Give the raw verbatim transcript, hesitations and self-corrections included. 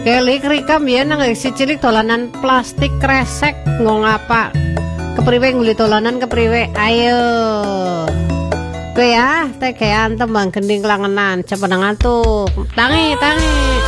Keli krika mbiyen nang si cilik dolanan plastik kresek nggo ngapa. Kepriwe nguli dolanan kepriwe? Ayo. Kowe ya, tegean tembang gending klangenan, cepenengan tuh. Tangi, tangi.